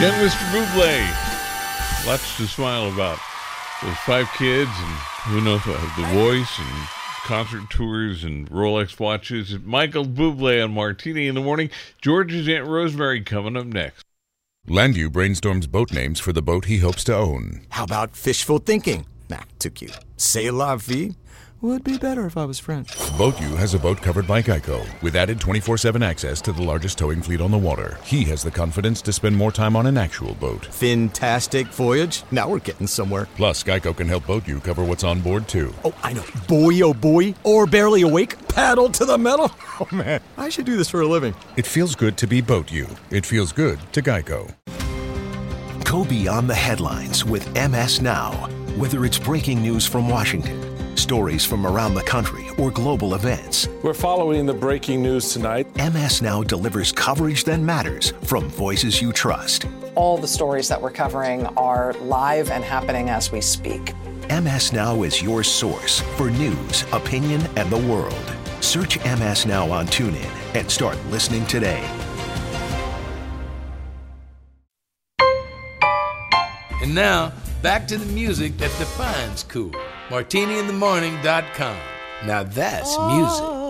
Young Mr. Bublé. Lots to smile about. Those 5 kids and who knows what, The Voice and concert tours and Rolex watches. Michael Bublé on Martini in the Morning. George's Aunt Rosemary coming up next. Landu brainstorms boat names for the boat he hopes to own. How about fishful thinking? Nah, too cute. C'est la vie would be better if I was French. BoatU has a boat covered by Geico with added 24/7 access to the largest towing fleet on the water. He has the confidence to spend more time on an actual boat. Fantastic voyage. Now we're getting somewhere. Plus, Geico can help BoatU cover what's on board, too. Oh, I know. Boy, oh boy. Or barely awake. Paddle to the metal. Oh, man. I should do this for a living. It feels good to be BoatU. It feels good to Geico. Go beyond the headlines with MS Now. Whether it's breaking news from Washington, stories from around the country, or global events. We're following the breaking news tonight. MS Now delivers coverage that matters from voices you trust. All the stories that we're covering are live and happening as we speak. MS Now is your source for news, opinion, and the world. Search MS Now on TuneIn and start listening today. And now, back to the music that defines cool. MartiniInTheMorning.com. Now that's music.